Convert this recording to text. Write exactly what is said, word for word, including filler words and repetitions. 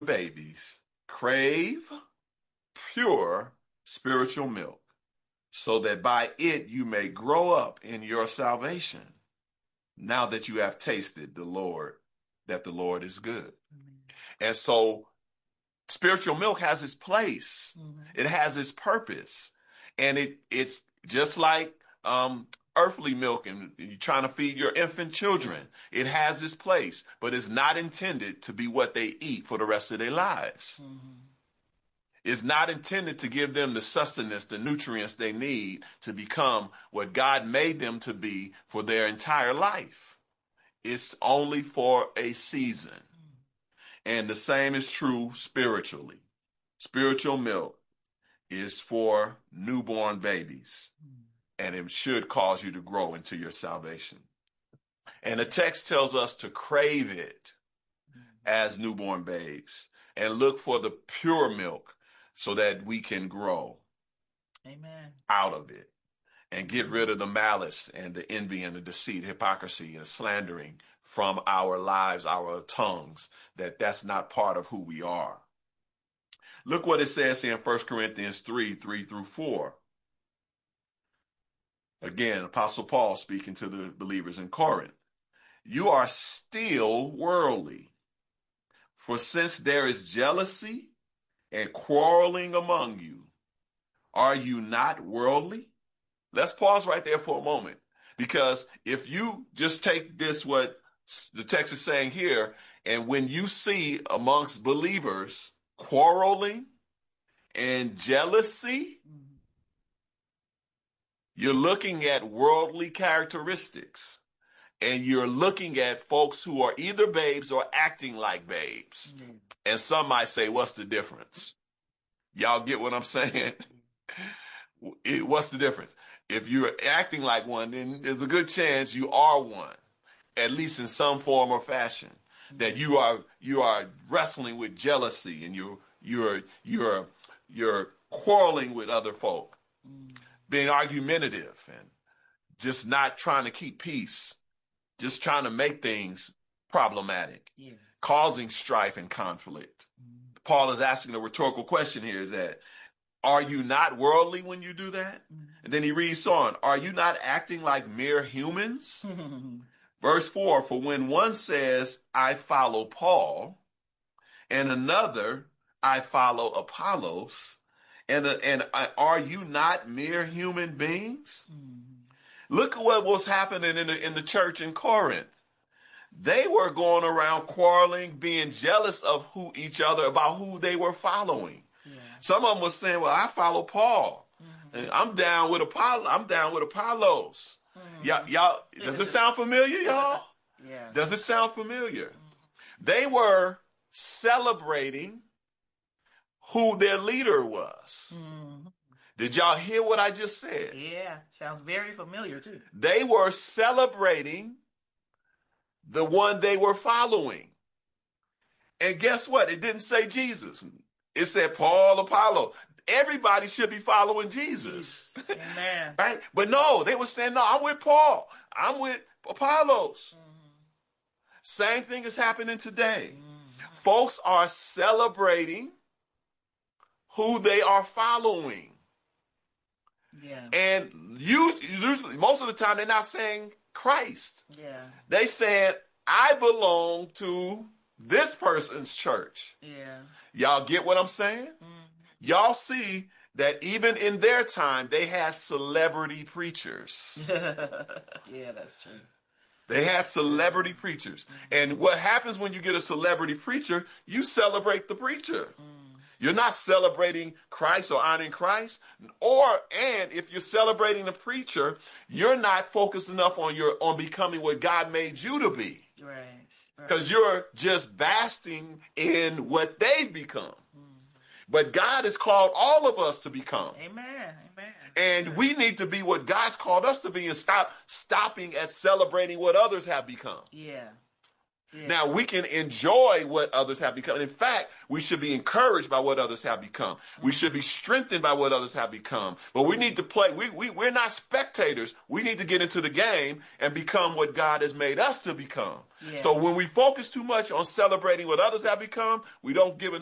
babies crave pure spiritual milk, so that by it you may grow up in your salvation, now that you have tasted the Lord, that the Lord is good. Mm-hmm. And so spiritual milk has its place. Mm-hmm. It has its purpose. And it it's just like um, earthly milk and you're trying to feed your infant children. It has its place, but it's not intended to be what they eat for the rest of their lives. Mm-hmm. It's not intended to give them the sustenance, the nutrients they need to become what God made them to be for their entire life. It's only for a season. And the same is true spiritually. Spiritual milk is for newborn babies, and it should cause you to grow into your salvation. And the text tells us to crave it as newborn babes and look for the pure milk, so that we can grow Amen. Out of it and get rid of the malice and the envy and the deceit, hypocrisy and slandering from our lives, our tongues, that that's not part of who we are. Look what it says in First Corinthians three, three through four. Again, Apostle Paul speaking to the believers in Corinth. You are still worldly, for since there is jealousy and quarreling among you, are you not worldly? Let's pause right there for a moment, because if you just take this, what the text is saying here, and when you see amongst believers quarreling and jealousy, you're looking at worldly characteristics, and you're looking at folks who are either babes or acting like babes. Mm-hmm. And some might say, what's the difference? Y'all get what I'm saying? What's the difference? If you're acting like one, then there's a good chance you are one, at least in some form or fashion. Mm-hmm. That you are you are wrestling with jealousy, and you're you're you're you're quarreling with other folk, mm-hmm. being argumentative and just not trying to keep peace, just trying to make things problematic. Yeah. Causing strife and conflict. Mm-hmm. Paul is asking a rhetorical question here, is that, are you not worldly when you do that? Mm-hmm. And then he reads on, are you not acting like mere humans? Verse four, for when one says, I follow Paul, and another, I follow Apollos, and, and are you not mere human beings? Mm-hmm. Look at what was happening in the, in the church in Corinth. They were going around quarreling, being jealous of who each other, about who they were following. Yeah. Some of them were saying, well, I follow Paul. Mm-hmm. And I'm down with Apollo. I'm down with Apollos. Mm-hmm. Y'all, y'all, does it sound familiar, y'all? Yeah. Does it sound familiar? Mm-hmm. They were celebrating who their leader was. Mm-hmm. Did y'all hear what I just said? Yeah, sounds very familiar too. They were celebrating the one they were following. And guess what? It didn't say Jesus. It said Paul, Apollo. Everybody should be following Jesus. Amen. Right? But no, they were saying, no, I'm with Paul. I'm with Apollos. Mm-hmm. Same thing is happening today. Mm-hmm. Folks are celebrating who they are following. Yeah. And usually, most of the time, they're not saying Christ. Yeah. They said, I belong to this person's church. Yeah. Y'all get what I'm saying? Mm-hmm. Y'all see that even in their time, they had celebrity preachers. Yeah, that's true. They had celebrity preachers. Mm-hmm. And what happens when you get a celebrity preacher, you celebrate the preacher. Mm-hmm. You're not celebrating Christ or honoring Christ. Or, and if you're celebrating the preacher, you're not focused enough on your on becoming what God made you to be. Right. Because right. You're just basking in what they've become. Mm-hmm. But God has called all of us to become. Amen. Amen. And we need to be what God's called us to be, and stop stopping at celebrating what others have become. Yeah. Yeah. Now, we can enjoy what others have become. In fact, we should be encouraged by what others have become. Mm-hmm. We should be strengthened by what others have become. But we need to play. We, we, we're not spectators. We need to get into the game and become what God has made us to become. Yeah. So when we focus too much on celebrating what others have become, we don't give enough